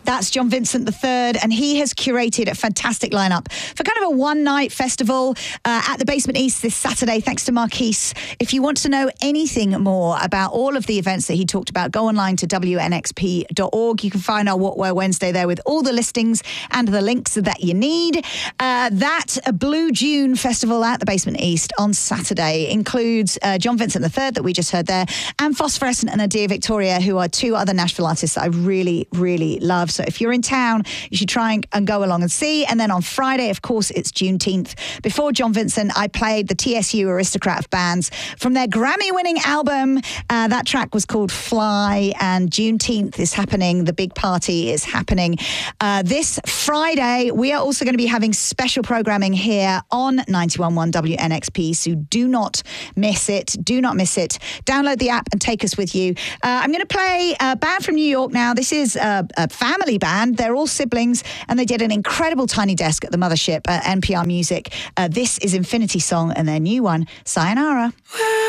That's John Vincent III, and he has curated a fantastic lineup for kind of a one-night festival at the Basement East this Saturday, thanks to Marquise. If you want to know anything more about all of the events that he talked about, go online to wnxp.org. You can find our What Wear Wednesday there with all the listings and the links that you need. That Blue June festival at the Basement East on Saturday includes John Vincent III that we just heard there, and Phosphorescent and Adia Victoria, who are two other Nashville artists that I really, really love. So if you're in town, you should try and go along and see. And then on Friday, of course, it's Juneteenth. Before John Vincent, I played the TSU Aristocrat of Bands from their Grammy-winning album. That track was called Fly, and Juneteenth is happening. The big party is happening. This Friday, we are also going to be having special programming here on 91.1 WNXP, so do not miss it. Do not miss it. Download the app and take us with you. I'm going to play a band from New York now. This is a family band. They're all siblings, and they did an incredible Tiny Desk at the mothership at NPR Music. This is Infinity Song and their new one, Sayonara.